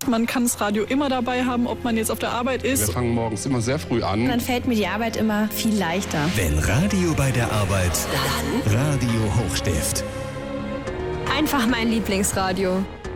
Man kann das Radio immer dabei haben, ob man jetzt auf der Arbeit ist. Wir fangen morgens immer sehr früh an. Dann fällt mir die Arbeit immer viel leichter. Wenn Radio bei der Arbeit, dann Radio Hochstift. Einfach mein Lieblingsradio.